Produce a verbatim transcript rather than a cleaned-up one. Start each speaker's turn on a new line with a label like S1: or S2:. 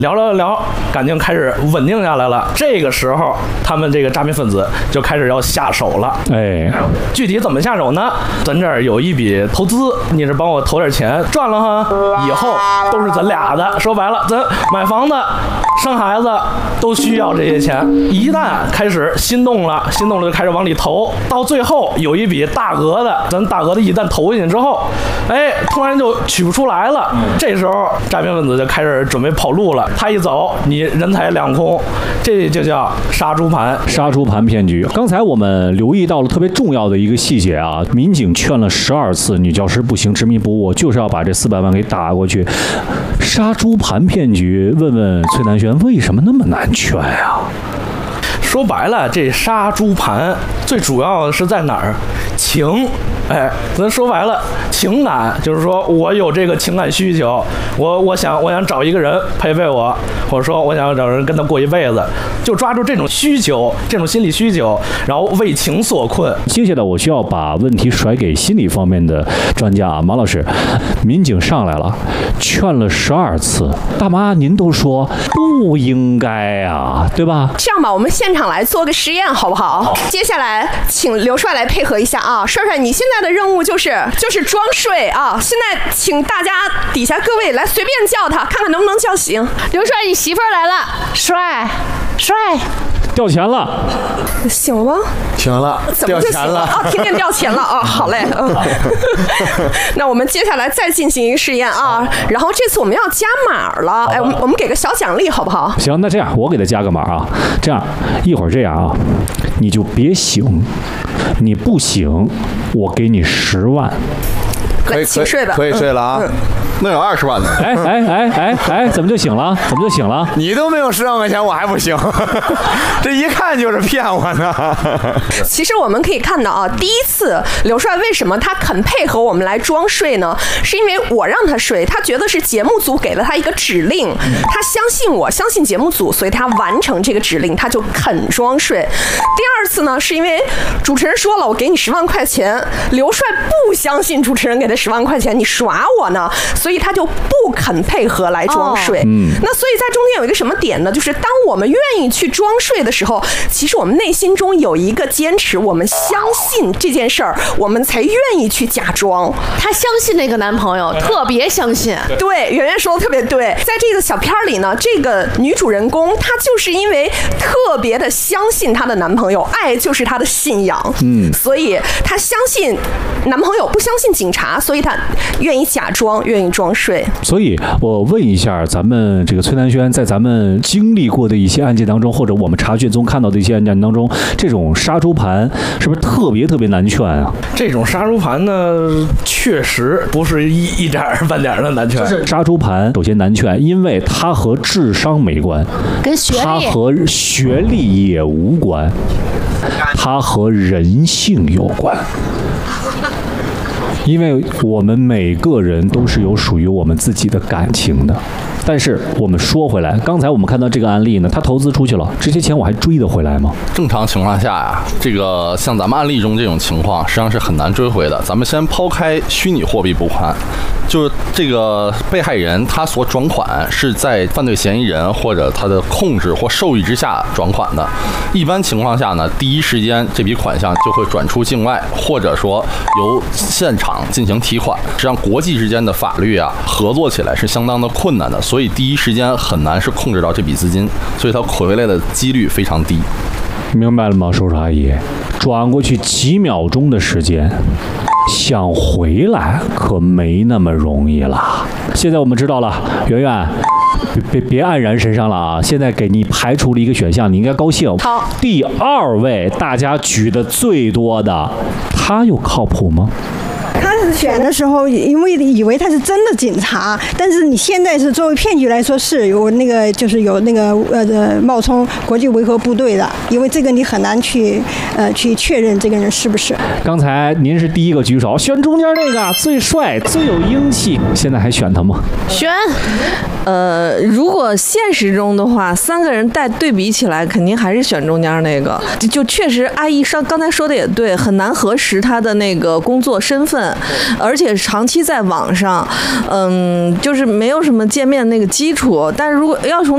S1: 聊聊聊，感情开始稳定下来了。这个时候，他们这个诈骗分子就开始要下手了。
S2: 哎，
S1: 具体怎么下手呢？咱这儿有一笔投资，你是帮我投点钱，赚了哈，以后都是咱俩的。说白了，咱买房子、生孩子都需要这些钱。一旦开始心动了，心动了就开始往里投，到最后有一笔大额的，咱大额的一旦投进去之后，哎，突然就取不出来了。这时候诈骗分子就开始准备跑路了。他一走，你人财两空，这就叫杀猪盘。
S2: 杀猪盘骗局。刚才我们留意到了特别重要的一个细节啊，民警劝了十二次，女教师不行，执迷不悟，就是要把这四百万给打过去。杀猪盘骗局，问问崔南轩，为什么那么难劝啊？
S1: 说白了，这杀猪盘最主要的是在哪儿？情。哎，咱说白了，情感就是说我有这个情感需求，我我想我想找一个人陪陪我，或者说我想找人跟他过一辈子，就抓住这种需求，这种心理需求，然后为情所困。
S2: 接下来我需要把问题甩给心理方面的专家啊，马老师，民警上来了，劝了十二次，大妈您都说不应该啊，对吧？
S3: 这样吧，我们现场来做个实验好不好？好，接下来请刘帅来配合一下啊，帅帅，你现在的任务就是就是装睡啊！现在请大家底下各位来随便叫他，看看能不能叫醒。
S4: 刘帅，你媳妇儿来了，帅帅。
S2: 掉钱了，
S3: 醒了吗？
S5: 醒了，掉钱了
S3: 啊！甜甜掉钱了啊！好嘞，嗯。那我们接下来再进行一个试验啊，然后这次我们要加码了，哎，我们我们给个小奖励好不好？
S2: 行，那这样我给他加个码啊，这样一会儿这样啊，你就别醒，你不醒，我给你十万。
S5: 可以
S3: 请睡吧，
S5: 可以睡了啊。嗯嗯那有二十万呢？
S2: 哎哎哎哎哎，怎么就醒了？怎么就醒了？
S5: 你都没有十万块钱，我还不行？这一看就是骗我呢。
S3: 其实我们可以看到啊，第一次刘帅为什么他肯配合我们来装睡呢？是因为我让他睡，他觉得是节目组给了他一个指令，他相信我，相信节目组，所以他完成这个指令，他就肯装睡。第二次呢，是因为主持人说了，我给你十万块钱，刘帅不相信主持人给他十万块钱，你耍我呢，所以。所以他就不肯配合来装睡。哦嗯、那所以在中间有一个什么点呢？就是当我们愿意去装睡的时候，其实我们内心中有一个坚持，我们相信这件事儿，我们才愿意去假装。
S4: 他相信那个男朋友，特别相信。
S3: 对，圆圆说的特别对。在这个小片里呢，这个女主人公她就是因为特别的相信她的男朋友，爱就是她的信仰。嗯，所以她相信男朋友，不相信警察，所以她愿意假装，愿意装。装睡。所
S2: 以我问一下，咱们这个崔南轩在咱们经历过的一些案件当中，或者我们查卷中看到的一些案件当中，这种杀猪盘是不是特别特别难劝啊？
S1: 这种杀猪盘呢，确实不是一一点半点的难劝。
S2: 就是杀猪盘首先难劝，因为它和智商没关，
S4: 跟学历，
S2: 它和学历也无关，它和人性有关。因为我们每个人都是有属于我们自己的感情的，但是我们说回来，刚才我们看到这个案例呢，他投资出去了，这些钱我还追得回来吗？
S6: 正常情况下呀，这个像咱们案例中这种情况，实际上是很难追回的。咱们先抛开虚拟货币补款，就是这个被害人他所转款是在犯罪嫌疑人或者他的控制或授意之下转款的。一般情况下呢，第一时间这笔款项就会转出境外，或者说由现场进行提款。实际上，国际之间的法律啊，合作起来是相当的困难的，所以第一时间很难是控制到这笔资金，所以它回来的几率非常低。
S2: 明白了吗，叔叔阿姨？转过去几秒钟的时间，想回来可没那么容易了。现在我们知道了，圆圆。别别别黯然神伤了啊！现在给你排除了一个选项，你应该高兴。
S3: 好，
S2: 第二位大家举的最多的，他又靠谱吗？
S7: 开始选的时候，因为以为他是真的警察，但是你现在是作为骗局来说，是有那个就是有那个呃冒充国际维和部队的，因为这个你很难去呃去确认这个人是不是。
S2: 刚才您是第一个举手，选中间那个最帅、最有英气，现在还选他吗？
S4: 选。
S8: 呃，如果现实中的话，三个人带对比起来，肯定还是选中间那个。就, 就确实，阿姨上刚才说的也对，很难核实他的那个工作身份，而且长期在网上，嗯，就是没有什么见面那个基础。但是如果要从